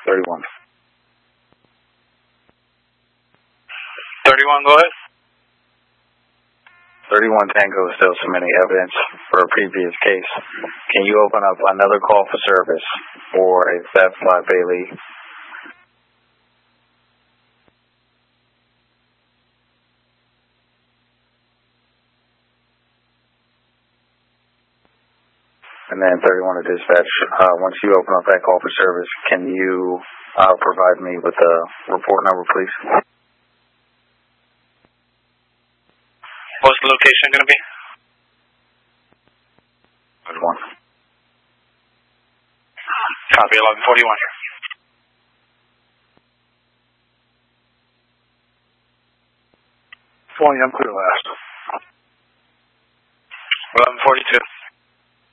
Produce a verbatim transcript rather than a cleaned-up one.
thirty-one. thirty-one, go ahead. thirty-one Tango is still submitting evidence for a previous case. Can you open up another call for service for a theft by Bailey? And then thirty-one to dispatch. Uh, once you open up that call for service, can you uh, provide me with the report number, please? What's the location going to be? thirty-one. Copy, eleven forty-one. twenty, I'm clear last. eleven forty-two.